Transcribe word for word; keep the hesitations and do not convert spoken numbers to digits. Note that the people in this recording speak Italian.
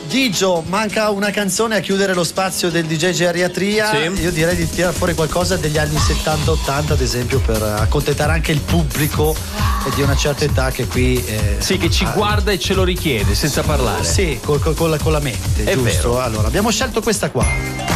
Digio, manca una canzone a chiudere lo spazio del D J Geriatria. Sì. Io direi di tirare fuori qualcosa degli anni settanta ottanta, ad esempio, per accontentare anche il pubblico di una certa età che qui eh, sì, che ci ah, guarda e ce lo richiede senza parlare. Sì, col, col, con, la, con la mente, è giusto? Vero. Allora, abbiamo scelto questa qua.